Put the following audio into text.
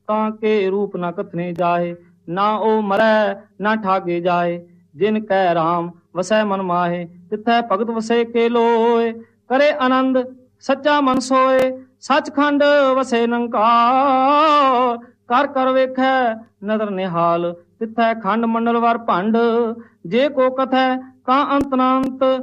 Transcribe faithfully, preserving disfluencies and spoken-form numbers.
ਤਾਂ ਕੇ ਰੂਪ ਨਾ ਕਥਨੇ ਜਾਏ। ਨਾ ਉਹ ਮਰੈ ਨਾ ਠਾਗੇ ਜਾਏ, ਜਿਨ ਕੈ ਰਾਮ ਵਸੈ ਮਨ ਮਾਹੇ। ਤਿਥੈ ਭਗਤ ਵਸੇ ਕੇ ਲੋਏ, ਕਰੇ ਆਨੰਦ ਸੱਚਾ ਮਨ ਸੋਏ। ਸੱਚਖੰਡ ਵਸੇ ਨਿਰੰਕਾਰ, ਕਰ ਕਰ ਵੇਖੈ ਨਦਰ ਨਿਹਾਲ। ਤਿਥੈ ਖੰਡ ਮੰਡਲ ਵਰ ਭੰਡ, ਜੇ ਕੋ ਕਥੈ ਕਾ ਅੰਤ ਨਾ ਅੰਤ।